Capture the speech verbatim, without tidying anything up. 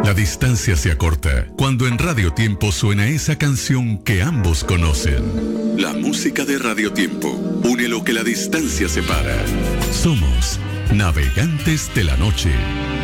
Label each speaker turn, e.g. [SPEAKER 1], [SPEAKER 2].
[SPEAKER 1] La distancia se acorta cuando en Radio Tiempo suena esa canción que ambos conocen. La música de Radio Tiempo une lo que la distancia separa. Somos navegantes de la noche.